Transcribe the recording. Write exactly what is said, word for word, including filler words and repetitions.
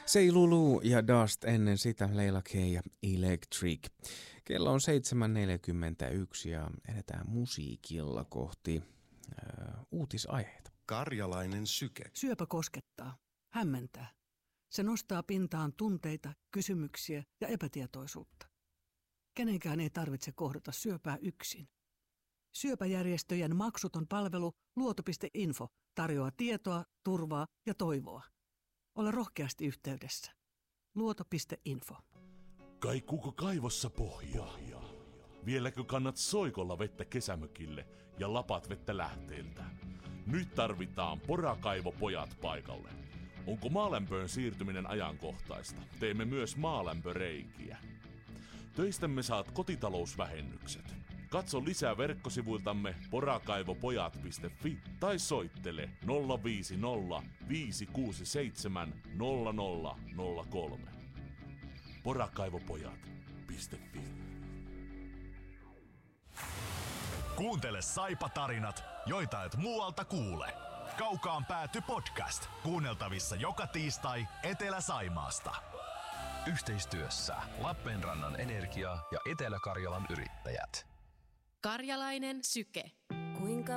Say Lulu ja Dust, ennen sitä Leila K ja Electric. Kello on seitsemän neljäkymmentäyksi ja edetään musiikilla kohti äh, uutisaiheita. Karjalainen syke. Syöpä koskettaa, hämmentää. Se nostaa pintaan tunteita, kysymyksiä ja epätietoisuutta. Kenenkään ei tarvitse kohdata syöpää yksin. Syöpäjärjestöjen maksuton palvelu luoto piste info tarjoaa tietoa, turvaa ja toivoa. Ole rohkeasti yhteydessä. luoto piste info. Kaikuuko kaivossa pohjaa? Vieläkö kannat soikolla vettä kesämökille ja lapat vettä lähteeltä? Nyt tarvitaan Porakaivopojat paikalle. Onko maalämpöön siirtyminen ajankohtaista? Teemme myös maalämpöreikiä. Töistämme saat kotitalousvähennykset. Katso lisää verkkosivuiltamme porakaivopojat piste fi tai soittele nolla viisi nolla viisi kuusi seitsemän nolla nolla nolla kolme. porakaivopojat piste fi. Kuuntele Saipa-tarinat, joita et muualta kuule. Kaukaan pääty podcast. Kuunneltavissa joka tiistai Etelä-Saimaasta. Yhteistyössä Lappeenrannan Energia ja Etelä-Karjalan Yrittäjät. Karjalainen syke. Kuinka